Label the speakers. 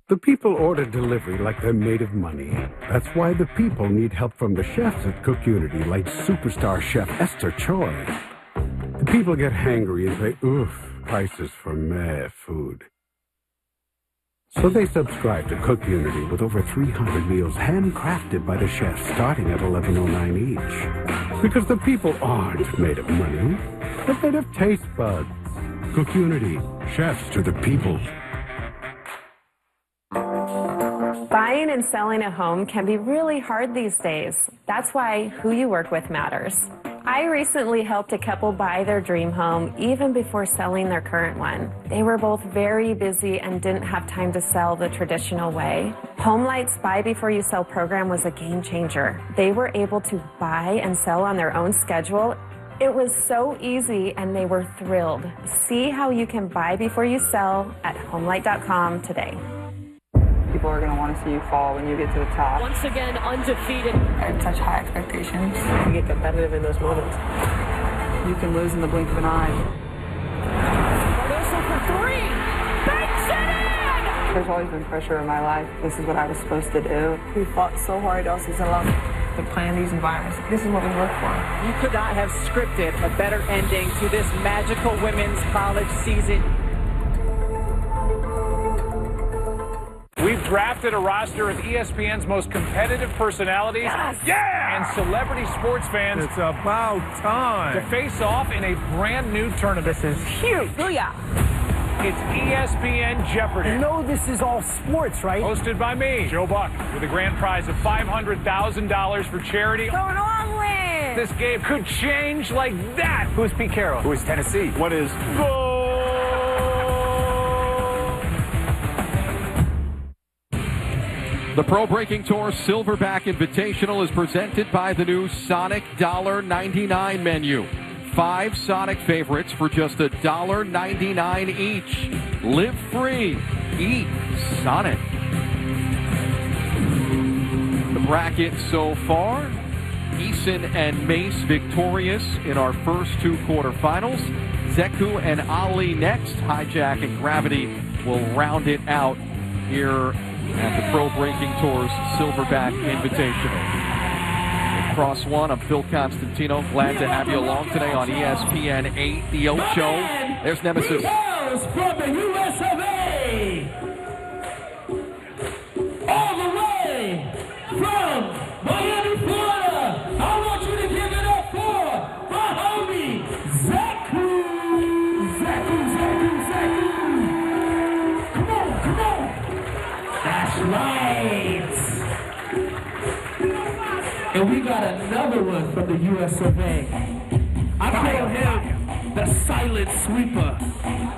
Speaker 1: The people order delivery like they're made of money. That's why the people need help from the chefs at Cook Unity, like superstar chef Esther Choi. The people get hangry and say, oof, prices for meh food. So they subscribe to Cook Unity with over 300 meals handcrafted by the chefs starting at $11.09 each. Because the people aren't made of money, they're made of taste buds. Cook Unity, chefs to the people.
Speaker 2: Buying and selling a home can be really hard these days. That's why who you work with matters. I recently helped a couple buy their dream home even before selling their current one. They were both very busy and didn't have time to sell the traditional way. HomeLight's Buy Before You Sell program was a game changer. They were able to buy and sell on their own schedule. It was so easy and they were thrilled. See how you can buy before you sell at HomeLight.com today.
Speaker 3: People are going to want to see you fall when you get to the top.
Speaker 4: Once again, undefeated.
Speaker 3: I have such high expectations.
Speaker 4: You get competitive in those moments.
Speaker 3: You can lose in the blink of an eye.
Speaker 4: Cardoso for three. Banks it in!
Speaker 3: There's always been pressure in my life. This is what I was supposed to do.
Speaker 4: We fought so hard all season long
Speaker 3: To plan these environments. This is what we work for.
Speaker 4: You could not have scripted a better ending to this magical women's college season.
Speaker 5: We've drafted a roster of ESPN's most competitive personalities and celebrity sports fans.
Speaker 6: It's about time
Speaker 5: to face off in a brand new tournament.
Speaker 4: This is huge. Booyah.
Speaker 5: It's ESPN Jeopardy.
Speaker 4: You know this is all sports, right?
Speaker 5: Hosted by me, Joe Buck, with a grand prize of $500,000 for charity.
Speaker 4: Going on win.
Speaker 5: This game could change like that.
Speaker 6: Who's Pete Carroll?
Speaker 5: Who is Tennessee?
Speaker 6: What is
Speaker 5: Goal?
Speaker 7: The Pro Breaking Tour Silverback Invitational is presented by the new Sonic $1.99 menu. 5 Sonic favorites for just $1.99 each. Live free. Eat Sonic. The bracket so far, Eason and Mace victorious in our first 2 quarterfinals. Zeku and Ali next. Hijack and Gravity will round it out here at the Pro Breaking Tour's Silverback Invitational. In Cross 1, I'm Phil Constantino. Glad to have you along today on ESPN 8, The Ocho. There's Nemesis.
Speaker 8: From the US of A. All the way from Miami, Florida. I want you to give it up for my homie, Zeku. Zeku. Come on. That's right. And we got another one from the US of A. I call him the silent sweeper.